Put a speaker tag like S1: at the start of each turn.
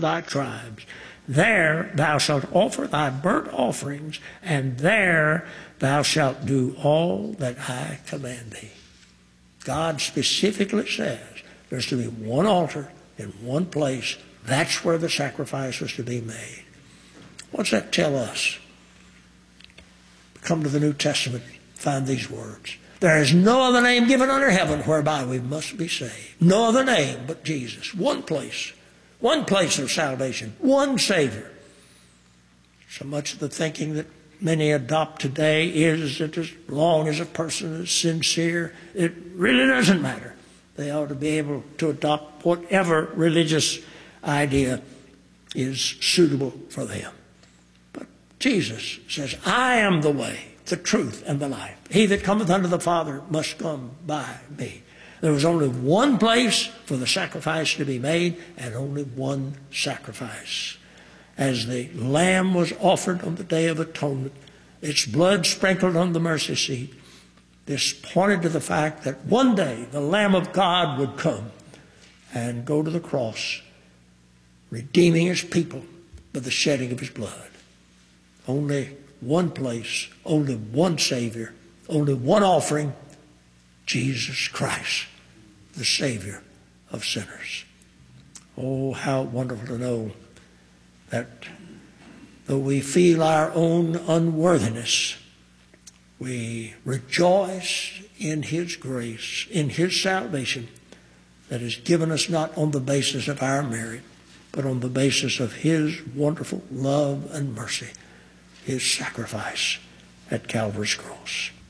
S1: thy tribes. There thou shalt offer thy burnt offerings, and there thou shalt do all that I command thee. God specifically says there's to be one altar in one place. That's where the sacrifice was to be made. What's that tell us? Come to the New Testament, find these words. There is no other name given under heaven whereby we must be saved. No other name but Jesus. One place of salvation, one Savior. So much of the thinking that many adopt today is that as long as a person is sincere, it really doesn't matter. They ought to be able to adopt whatever religious idea is suitable for them. But Jesus says, I am the way, the truth, and the life. He that cometh unto the Father must come by me. There was only one place for the sacrifice to be made, and only one sacrifice. As the lamb was offered on the Day of Atonement, its blood sprinkled on the mercy seat, this pointed to the fact that one day the Lamb of God would come and go to the cross, redeeming his people by the shedding of his blood. Only one place, only one Savior, only one offering, Jesus Christ, the Savior of sinners. Oh, how wonderful to know that though we feel our own unworthiness, we rejoice in his grace, in his salvation that is given us not on the basis of our merit, but on the basis of his wonderful love and mercy, his sacrifice at Calvary's cross.